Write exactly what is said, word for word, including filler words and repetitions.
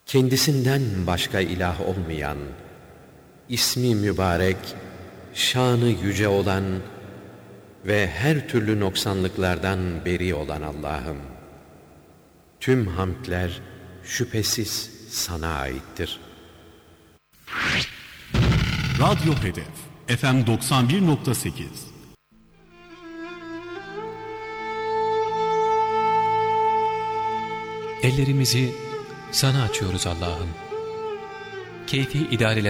kendisinden başka ilah olmayan, ismi mübarek, şanı yüce olan ve her türlü noksanlıklardan beri olan Allah'ım, tüm hamdler şüphesiz sana aittir. Radyo Hedef F M doksan bir nokta sekiz. Ellerimizi sana açıyoruz Allah'ım. Keyfi idareler